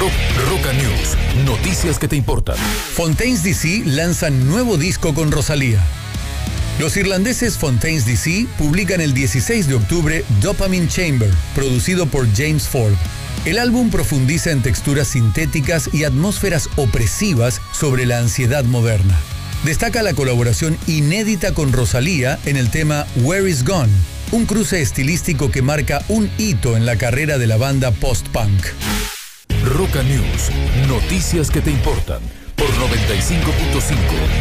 Roca News, noticias que te importan. Fontaines DC lanzan nuevo disco con Rosalía. Los irlandeses Fontaines DC publican el 16 de octubre Dopamine Chamber, producido por James Ford. El álbum profundiza en texturas sintéticas y atmósferas opresivas sobre la ansiedad moderna. Destaca la colaboración inédita con Rosalía en el tema Where Is Gone, un cruce estilístico que marca un hito en la carrera de la banda post-punk. Roca News, noticias que te importan por 95.5